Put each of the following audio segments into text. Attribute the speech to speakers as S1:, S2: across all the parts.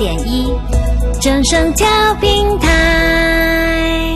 S1: 104.1正声调频台。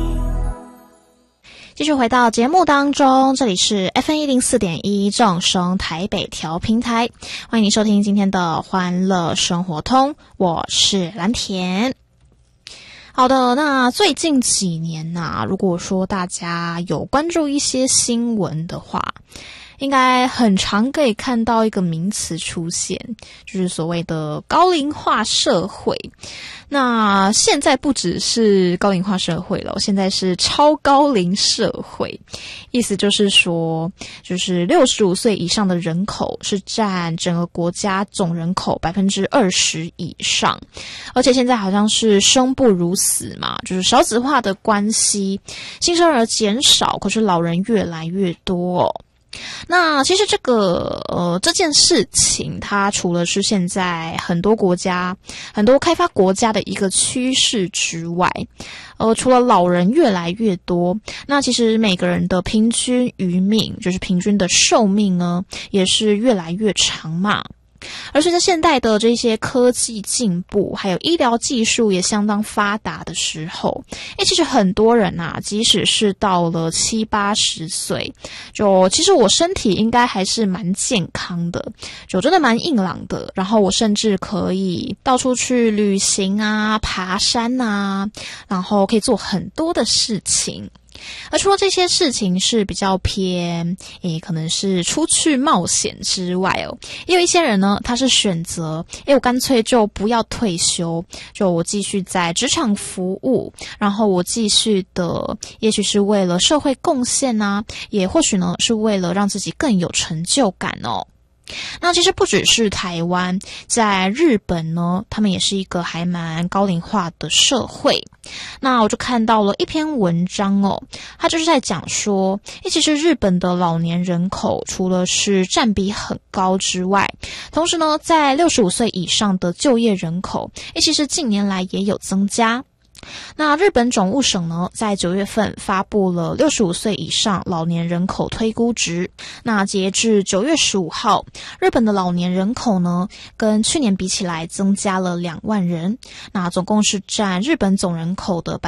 S1: 继续回到节目当中，这里是 FM104.1正声台北调频台，欢迎你收听今天的欢乐生活通，我是蓝田。好的，那最近几年如果说大家有关注一些新闻的话，应该很常可以看到一个名词出现，就是所谓的高龄化社会。那现在不只是高龄化社会了，现在是超高龄社会。意思就是说，就是65岁以上的人口是占整个国家总人口 20% 以上。而且现在好像是生不如死嘛，就是少子化的关系，新生儿减少，可是老人越来越多那其实这件事情，它除了是现在很多开发国家的一个趋势之外，除了老人越来越多，那其实每个人的平均余命，就是平均的寿命呢，也是越来越长嘛。而随着现代的这些科技进步，还有医疗技术也相当发达的时候，其实很多人即使是到了70-80岁，其实我身体应该还是蛮健康的，真的蛮硬朗的，然后我甚至可以到处去旅行爬山然后可以做很多的事情。而除了这些事情是比较偏可能是出去冒险之外也有一些人呢，他是选择我干脆就不要退休，我继续在职场服务，然后我继续的也许是为了社会贡献也或许呢是为了让自己更有成就感那其实不只是台湾，在日本呢，他们也是一个还蛮高龄化的社会。那我就看到了一篇文章它就是在讲说其实日本的老年人口除了是占比很高之外，同时呢在65岁以上的就业人口其实近年来也有增加。那日本总务省呢，在9月份发布了65岁以上老年人口推估值。那截至9月15号，日本的老年人口呢，跟去年比起来增加了2万人。那总共是占日本总人口的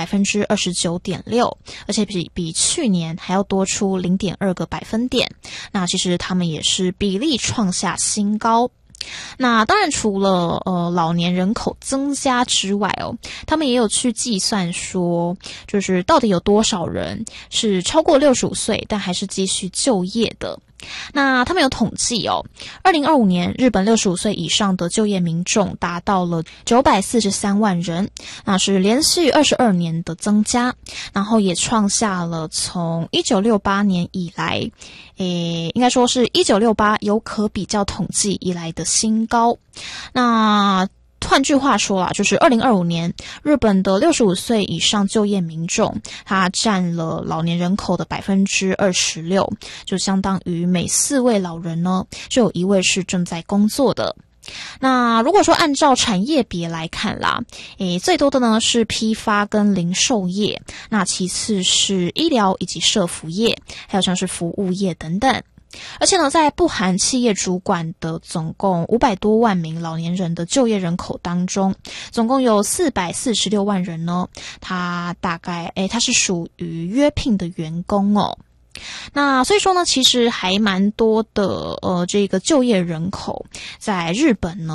S1: 29.6%， 而且比去年还要多出 0.2个百分点。那其实他们也是比例创下新高。那当然除了老年人口增加之外他们也有去计算说，就是到底有多少人是超过65岁但还是继续就业的。那他们有统计2025年日本65岁以上的就业民众达到了943万人，那是连续22年的增加，然后也创下了从1968年以来应该说是1968有可比较统计以来的新高。那换句话说啦，就是2025年日本的65岁以上就业民众，它占了老年人口的 26%， 就相当于每4位老人呢，就有1位是正在工作的。那如果说按照产业别来看啦，最多的呢是批发跟零售业，那其次是医疗以及社福业，还有像是服务业等等。而且呢，在不含企业主管的总共500多万名老年人的就业人口当中，总共有446万人呢，他是属于约聘的员工那所以说呢，其实还蛮多的这个就业人口在日本呢